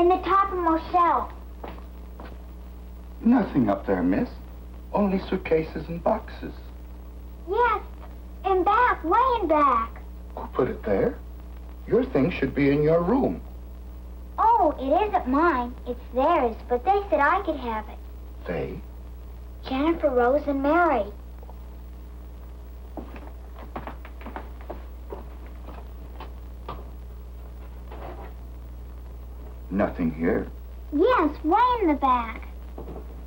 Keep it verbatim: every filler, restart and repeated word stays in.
in the topmost shelf. Nothing up there, miss. Only suitcases and boxes. Yes, in back, way in back. Who put it there? Your things should be in your room. Oh, it isn't mine. It's theirs, but they said I could have it. They? Jennifer, Rose, and Mary. Nothing here. Yes, way in the back.